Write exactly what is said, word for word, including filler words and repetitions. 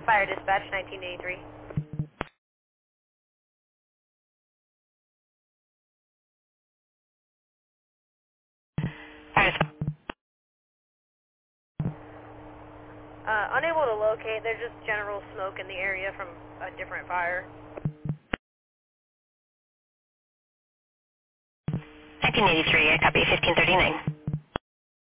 Fire dispatch, nineteen eighty-three. Fire dispatch. Uh, unable to locate. There's just general smoke in the area from a different fire. nineteen eighty-three, I copy fifteen thirty-nine.